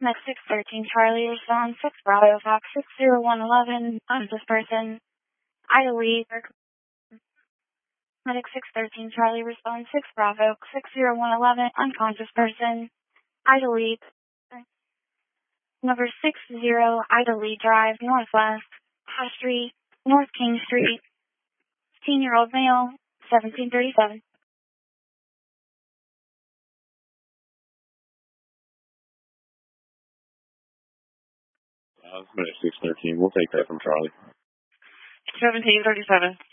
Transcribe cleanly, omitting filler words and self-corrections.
Med 613 Charlie, respond 6 Bravo, Fox 60111, unconscious person. Ida Lee. Medic 613 Charlie, respond 6 Bravo, 60111, unconscious person. Ida Lee. Number 60, Ida Lee Drive, Northwest, High Street, North King Street. 15-year-old male, 1737. Medic 613, we'll take that from Charlie. 1737.